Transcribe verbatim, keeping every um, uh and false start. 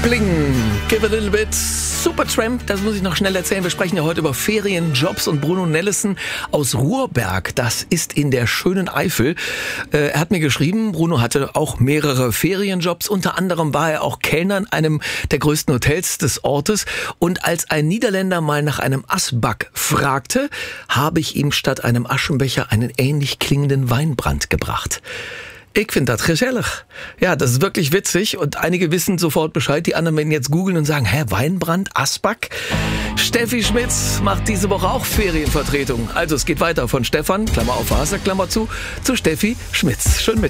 Bling, give a little bit. Supertramp, das muss ich noch schnell erzählen. Wir sprechen ja heute über Ferienjobs und Bruno Nellison aus Ruhrberg, das ist in der schönen Eifel. Äh, er hat mir geschrieben, Bruno hatte auch mehrere Ferienjobs. Unter anderem war er auch Kellner in einem der größten Hotels des Ortes. Und als ein Niederländer mal nach einem Asbak fragte, habe ich ihm statt einem Aschenbecher einen ähnlich klingenden Weinbrand gebracht. Ich finde das gesellig. Ja, das ist wirklich witzig und einige wissen sofort Bescheid. Die anderen werden jetzt googeln und sagen, hä, Weinbrand, Asbak? Steffi Schmitz macht diese Woche auch Ferienvertretung. Also es geht weiter von Stefan, Klammer auf Wasser, Klammer zu, zu Steffi Schmitz. Schönen Mittag.